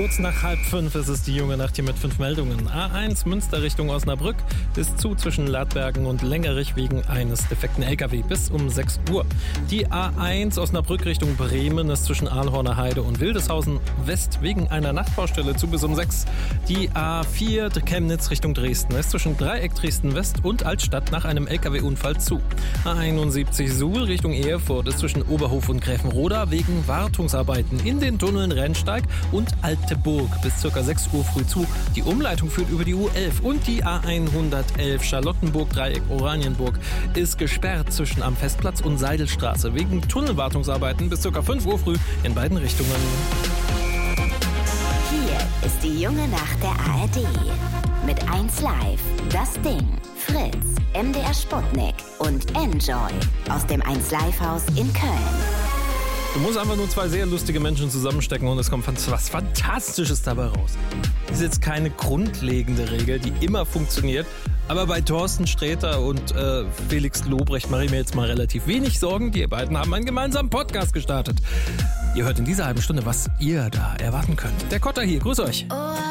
Kurz nach 4:30 ist es die junge Nacht hier mit 5 Meldungen. A1 Münster Richtung Osnabrück ist zu zwischen Ladbergen und Längerich wegen eines defekten LKW bis um 6 Uhr. Die A1 Osnabrück Richtung Bremen ist zwischen Ahlhorner Heide und Wildeshausen West wegen einer Nachtbaustelle zu bis um 6. Die A4 Chemnitz Richtung Dresden ist zwischen Dreieck Dresden West und Altstadt nach einem LKW-Unfall zu. A71 Suhl Richtung Erfurt ist zwischen Oberhof und Gräfenroda wegen Wartungsarbeiten in den Tunneln Rennsteig und Alteburg bis ca. 6 Uhr früh zu. Die Umleitung führt über die U11 und die A111 Charlottenburg-Dreieck Oranienburg ist gesperrt zwischen am Festplatz und Seidelstraße wegen Tunnelwartungsarbeiten bis ca. 5 Uhr früh in beiden Richtungen. Hier ist die junge Nacht der ARD. Mit 1 Live, Das Ding, Fritz, MDR Sputnik und Enjoy aus dem 1 Live Haus in Köln. Du musst einfach nur 2 sehr lustige Menschen zusammenstecken und es kommt was Fantastisches dabei raus. Das ist jetzt keine grundlegende Regel, die immer funktioniert. Aber bei Thorsten Sträter und Felix Lobrecht mache ich mir jetzt mal relativ wenig Sorgen. Die beiden haben einen gemeinsamen Podcast gestartet. Ihr hört in dieser halben Stunde, was ihr da erwarten könnt. Der Kotter hier, grüß euch. Oh.